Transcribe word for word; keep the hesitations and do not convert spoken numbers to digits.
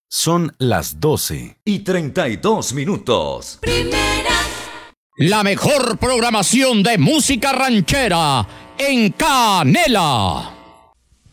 Son las doce y treinta y dos minutos. Primera. La mejor programación de música ranchera en Canela.